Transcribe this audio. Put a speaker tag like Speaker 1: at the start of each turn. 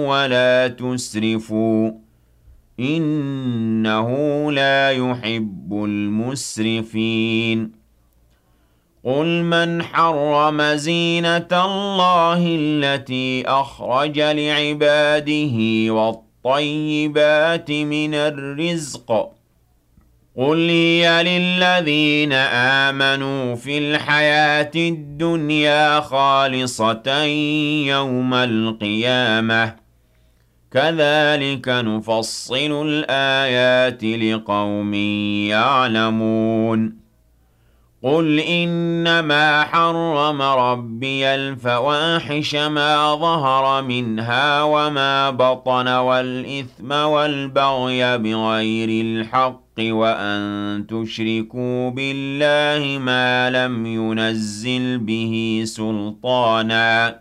Speaker 1: ولا تسرفوا إنه لا يحب المسرفين قل من حرم زينة الله التي أخرج لعباده والطيبات من الرزق قل هي للذين آمنوا في الحياة الدنيا خالصة يوم القيامة كذلك نفصل الآيات لقوم يعلمون قل إنما حرم ربي الفواحش ما ظهر منها وما بطن والإثم والبغي بغير الحق وأن تشركوا بالله ما لم ينزل به سلطانا